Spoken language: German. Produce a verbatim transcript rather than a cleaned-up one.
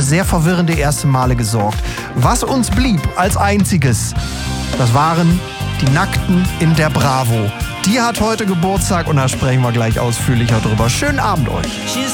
für sehr verwirrende erste Male gesorgt. Was uns blieb als einziges, das waren die Nackten in der Bravo. Die hat heute Geburtstag und da sprechen wir gleich ausführlicher drüber. Schönen Abend euch.